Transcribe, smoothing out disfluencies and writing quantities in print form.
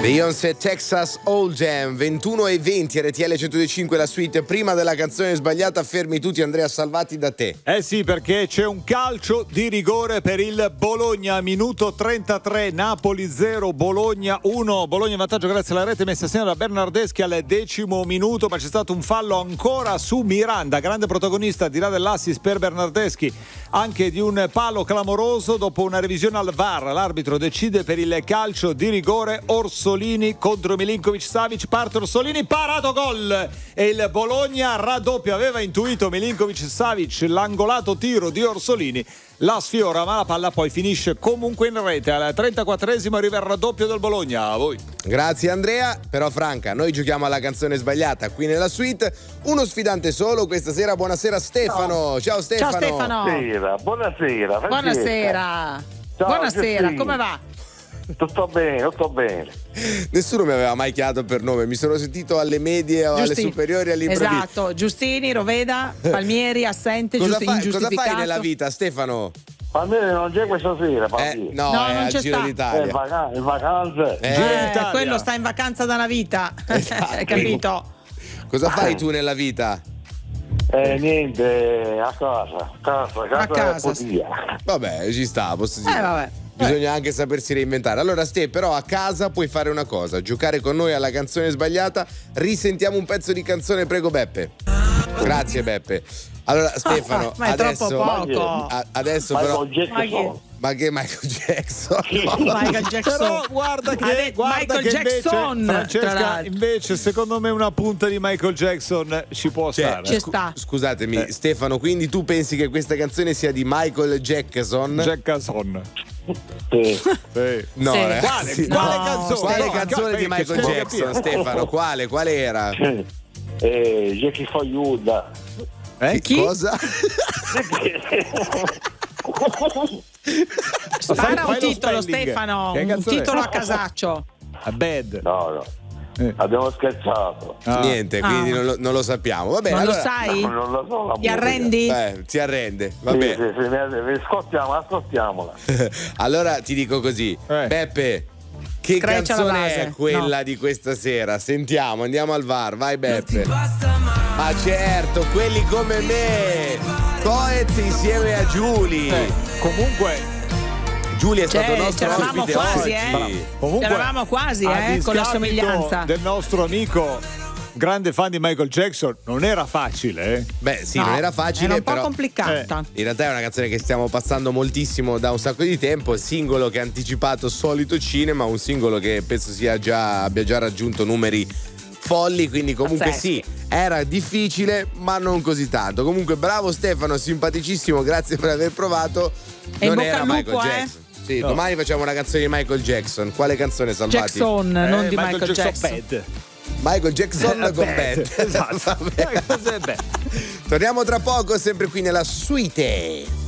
Beyoncé Texas Hold'em 21:20 RTL 102.5 la suite. Prima della canzone sbagliata fermi tutti, Andrea Salvati, da te. Sì, perché c'è un calcio di rigore per il Bologna, minuto 33, Napoli 0, Bologna 1. Bologna in vantaggio grazie alla rete messa a segno da Bernardeschi al 10° minuto, ma c'è stato un fallo ancora su Miranda, grande protagonista al di là dell'assist per Bernardeschi, anche di un palo clamoroso. Dopo una revisione al VAR l'arbitro decide per il calcio di rigore. Orsolini contro Milinkovic-Savic, parte Orsolini, parato, gol, e il Bologna raddoppia. Aveva intuito Milinkovic-Savic l'angolato tiro di Orsolini, la sfiora, ma la palla poi finisce comunque in rete. Al 34esimo arriva il raddoppio del Bologna. A voi. Grazie Andrea, però Franca, noi giochiamo alla canzone sbagliata qui nella suite, uno sfidante solo questa sera. Buonasera Stefano. Ciao Stefano. Ciao Stefano. Buonasera. Buonasera. Ciao, Buonasera, come va? Tutto bene. Nessuno mi aveva mai chiamato per nome, mi sono sentito alle medie o alle superiori all'improvviso. Esatto, Giustini, Roveda, Palmieri, assente, Cosa ingiustificato. fai nella vita, Stefano? Palmieri non c'è questa sera, No, No, è non al c'è Giro sta. d'Italia. in vacanze. Quello sta in vacanza da una vita. Esatto. Hai capito? Cosa fai tu nella vita? Niente, a casa. Vabbè, ci sta, posso dire. Vabbè. Bisogna anche sapersi reinventare. Allora Ste, però a casa puoi fare una cosa: giocare con noi alla canzone sbagliata. Risentiamo un pezzo di canzone, prego Beppe. Grazie Beppe. Allora Stefano, ma è adesso, troppo poco. Adesso però Ma che Michael Jackson? Michael Jackson. Però guarda che Michael invece, Jackson, tra Francesca, l'altro. invece secondo me una punta di Michael Jackson ci può stare. Ci sta. Scusatemi Stefano, quindi tu pensi che questa canzone sia di Michael Jackson? Jackson. Sì. No, Sì. ragazzi, Quale No, canzone? Quale No, canzone di Michael devo Jackson, capire. Stefano? Quale era? Jackie for You. Chi? Cosa? Spara Fai un lo titolo, spelling. Stefano. Che Un canzone è? titolo a casaccio. A bad. No. Abbiamo scherzato. Niente, quindi non lo sappiamo. Va bene, Non allora, lo sai? Non lo so. Ti arrendi? si arrende. Va Sì, bene. ascoltiamola. Allora ti dico così, Beppe, che Screccia la canzone base. è quella di questa sera? Sentiamo, andiamo al VAR, vai Beppe. Ma certo, quelli come me, Coez insieme a Giulia. Comunque Giulia è stato nostro c'eravamo ospite quasi, oggi. Comunque, C'eravamo quasi, a con la discapito somiglianza. del nostro amico grande fan di Michael Jackson, non era facile, Beh sì, No, non era facile, era un po' però complicata. in realtà è una canzone che stiamo passando moltissimo da un sacco di tempo. Il singolo che ha anticipato Solito Cinema, un singolo che penso abbia già raggiunto numeri folli, quindi comunque Pazzeschi. sì, era difficile ma non così tanto. Comunque bravo Stefano, simpaticissimo, grazie per aver provato. E in Non bocca era al Michael lupo, Jackson. Sì, domani facciamo una canzone di Michael Jackson. Quale canzone, Salvati? Jackson, non di Michael Jackson. Bad. Michael Jackson con Bad. Bad. Esatto. Vabbè. Cos'è bad? Torniamo tra poco, sempre qui nella suite.